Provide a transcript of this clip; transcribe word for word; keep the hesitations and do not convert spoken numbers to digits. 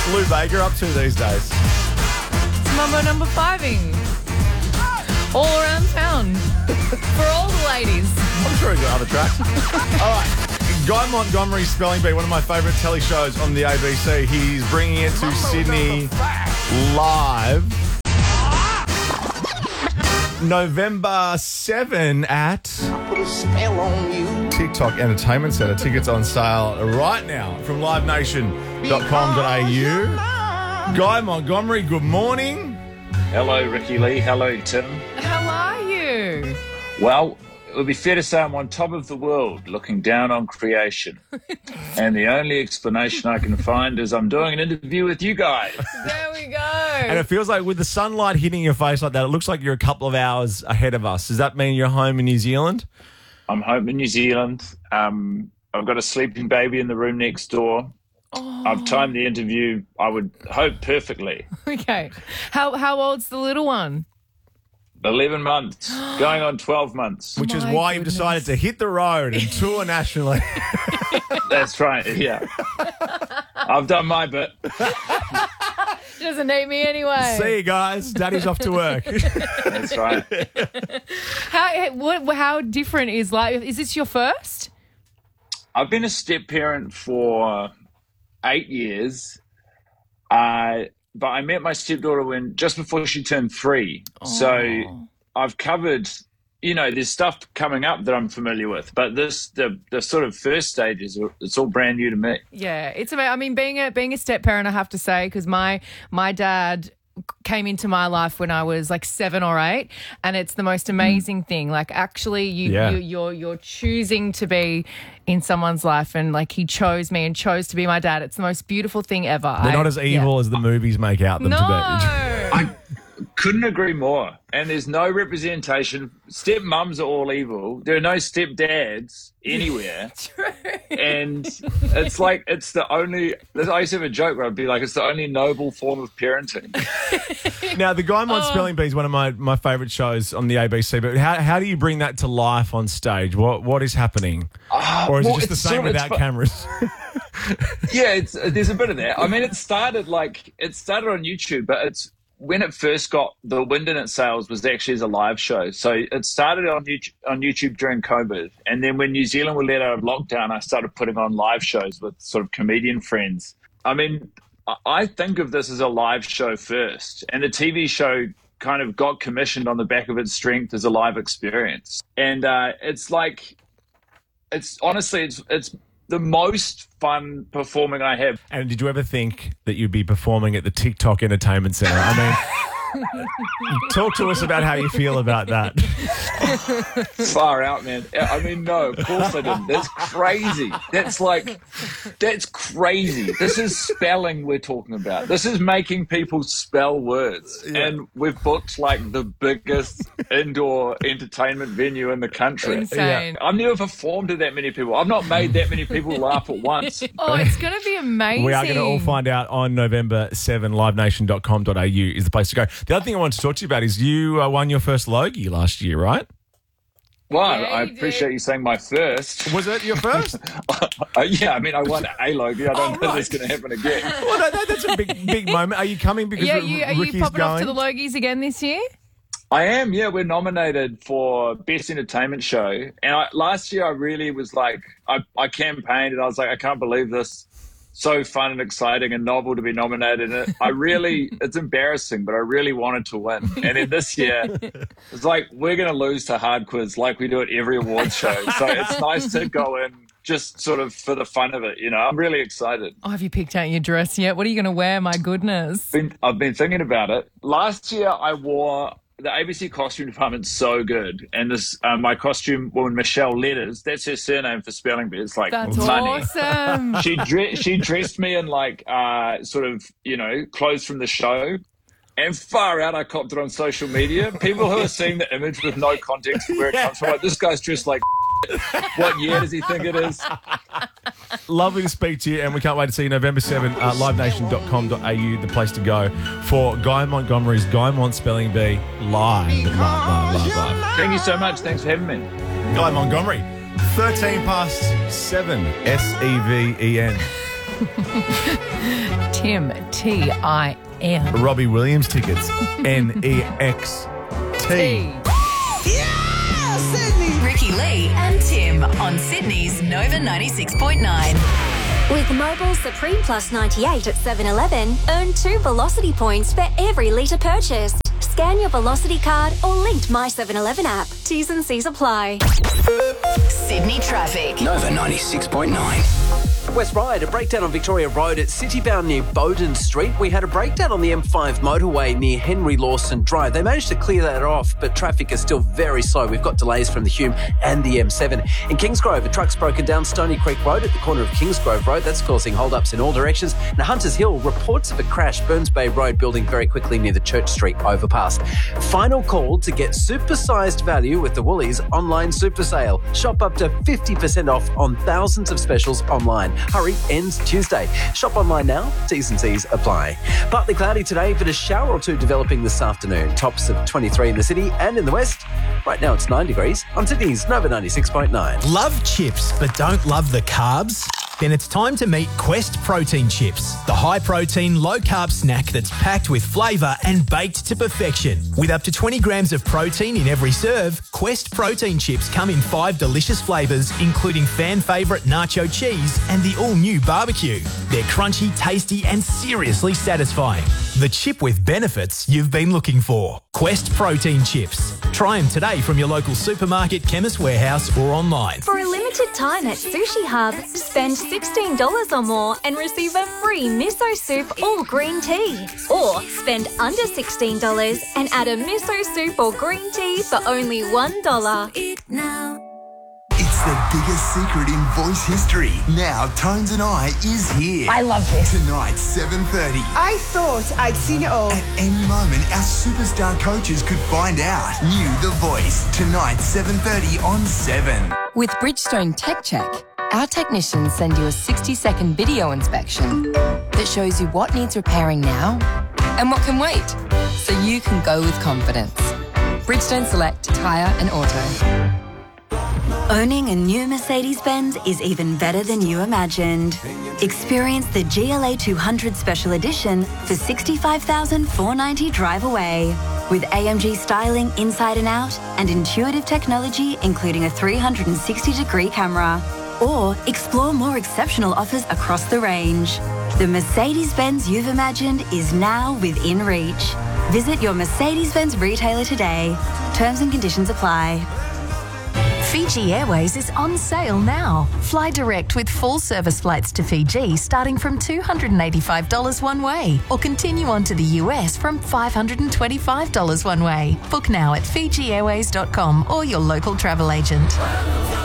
Lou Baker up to these days? It's Mambo number fiving. All around town. For all the ladies. I'm sure he's got other tracks. All right. Guy Montgomery Spelling Bee, one of my favourite telly shows on the A B C. He's bringing it to Sydney live November seventh at TikTok Entertainment Centre. Tickets on sale right now from live nation dot com dot a u. Guy Montgomery, good morning. Hello, Ricky Lee. Hello, Tim. How are you? Well, it would be fair to say I'm on top of the world, looking down on creation. And the only explanation I can find is I'm doing an interview with you guys. There we go. And it feels like with the sunlight hitting your face like that, it looks like you're a couple of hours ahead of us. Does that mean you're home in New Zealand? I'm home in New Zealand. Um, I've got a sleeping baby in the room next door. Oh. I've timed the interview, I would hope, perfectly. Okay. How how old's the little one? eleven months, going on twelve months. Which is My why you've goodness. decided to hit the road and tour nationally. That's right, yeah. I've done my bit. She doesn't need me anyway. See you guys. Daddy's off to work. That's right. How what, how different is life? Is this your first? I've been a step parent for eight years, uh, but I met my stepdaughter when just before she turned three. Oh. So I've covered, you know, there's stuff coming up that I'm familiar with, but this the the sort of first stages, it's all brand new to me. Yeah, it's amazing. I mean, being a being a step parent, I have to say, because my my dad came into my life when I was like seven or eight, and it's the most amazing mm. thing. Like, actually, you, yeah. you you're you're choosing to be in someone's life, and like he chose me and chose to be my dad. It's the most beautiful thing ever. They're I, not as evil yeah. as the movies make out them no. to be. I couldn't agree more. And there's no representation. Step mums are all evil. There are no step dads anywhere. True. And it's like, it's the only, I used to have a joke where I'd be like, it's the only noble form of parenting. Now, the Guy Mod Oh. Spelling Bee is one of my, my favourite shows on the A B C, but how how do you bring that to life on stage? What What is happening? Uh, Or is well, it just the it's same sort of- without it's fu- cameras? Yeah, it's, there's a bit of that. I mean, it started like, it started on YouTube, but it's, when it first got, the wind in its sails was actually as a live show. So it started on YouTube, on YouTube during COVID. And then when New Zealand were let out of lockdown, I started putting on live shows with sort of comedian friends. I mean, I- I think of this as a live show first. And the T V show kind of got commissioned on the back of its strength as a live experience. And uh, it's like, it's honestly, it's it's the most fun performing I have. And did you ever think that you'd be performing at the TikTok Entertainment Centre? I mean, talk to us about how you feel about that. Far out, man. I mean, no, of course I didn't. That's crazy. That's like, that's crazy. This is spelling we're talking about. This is making people spell words. Yeah. And we've booked like the biggest indoor entertainment venue in the country. Insane. I've never performed to that many people. I've not made that many people laugh at once. Oh, it's going to be amazing. We are going to all find out on November seventh. live nation dot com dot a u is the place to go. The other thing I wanted to talk to you about is you uh, won your first Logie last year, right? Well, Yeah, I you appreciate did. you saying my first. Was it your first? Uh, yeah, I mean, I won a Logie. I don't Oh, think right. it's going to happen again. Well, no, that, that's a big, big moment. Are you coming because Yeah, R- you, are you Ricky's popping going? off to the Logies again this year? I am, yeah. We're nominated for Best Entertainment Show. And I, last year I really was like, I, I campaigned and I was like, I can't believe this. So fun and exciting and novel to be nominated. And I really, it's embarrassing, but I really wanted to win. And then this year, it's like, we're going to lose to Hard Quiz like we do at every awards show. So it's nice to go in just sort of for the fun of it. You know, I'm really excited. Oh, have you picked out your dress yet? What are you going to wear? My goodness. Been, I've been thinking about it. Last year I wore, the A B C costume department's so good. And this, uh, my costume woman, Michelle Letters, that's her surname for Spelling Bee. It's like That's money. awesome. She, dre- she dressed me in like, uh, sort of, you know, clothes from the show. And far out, I copped it on social media. People who are seeing the image with no context for where it comes from, like, this guy's dressed like what year does he think it is? Lovely to speak to you, and we can't wait to see you November seventh. Uh, live nation dot com dot a u, the place to go for Guy Montgomery's Guy Mont Spelling Bee live. live, live, live, live. Thank you so much. Thanks for having me. Guy Montgomery, thirteen past seven, S E V E N. Tim, T I M. Robbie Williams tickets, N E X T. Ricky Lee and Tim on Sydney's Nova ninety-six point nine. With Mobil Supreme Plus ninety-eight at seven eleven, earn two Velocity points for every litre purchased. Scan your Velocity card or linked My seven eleven app. T's and C's apply. Sydney traffic. Nova ninety-six point nine. West Ryde, a breakdown on Victoria Road at Citybound near Bowden Street. We had a breakdown on the M five motorway near Henry Lawson Drive. They managed to clear that off, but traffic is still very slow. We've got delays from the Hume and the M seven. In Kingsgrove, a truck's broken down Stony Creek Road at the corner of Kingsgrove Road. That's causing hold-ups in all directions. Now, Hunters Hill, reports of a crash, Burns Bay Road building very quickly near the Church Street overpass. Final call to get super-sized value with the Woolies online super sale. Shop up to fifty percent off on thousands of specials online. Hurry, ends Tuesday. Shop online now. T's and C's apply. Partly cloudy today, but a shower or two developing this afternoon. Tops of twenty-three in the city and in the west. Right now it's nine degrees on Sydney's Nova ninety-six point nine. Love chips but don't love the carbs? Then it's time to meet Quest Protein Chips, the high-protein, low-carb snack that's packed with flavour and baked to perfection. With up to twenty grams of protein in every serve, Quest Protein Chips come in five delicious flavours, including fan favourite nacho cheese and the all-new barbecue. They're crunchy, tasty and seriously satisfying. The chip with benefits you've been looking for. Quest Protein Chips. Try them today from your local supermarket, Chemist Warehouse or online. For a limited time at Sushi Hub, spend sixteen dollars or more and receive a free miso soup or green tea. Or spend under sixteen dollars and add a miso soup or green tea for only one dollar. It's the biggest secret in voice history. Now, Tones and I is here. I love this. Tonight, seven thirty. I thought I'd seen it all. At any moment, our superstar coaches could find out. New The Voice. Tonight, seven thirty on seven. With Bridgestone Tech Check, our technicians send you a sixty-second video inspection that shows you what needs repairing now and what can wait, so you can go with confidence. Bridgestone Select Tyre and Auto. Owning a new Mercedes-Benz is even better than you imagined. Experience the G L A two hundred Special Edition for sixty-five thousand four hundred ninety dollars drive away. With A M G styling inside and out and intuitive technology including a three hundred sixty degree camera. Or explore more exceptional offers across the range. The Mercedes-Benz you've imagined is now within reach. Visit your Mercedes-Benz retailer today. Terms and conditions apply. Fiji Airways is on sale now. Fly direct with full service flights to Fiji starting from two hundred eighty-five dollars one way, or continue on to the U S from five hundred twenty-five dollars one way. Book now at fiji airways dot com or your local travel agent.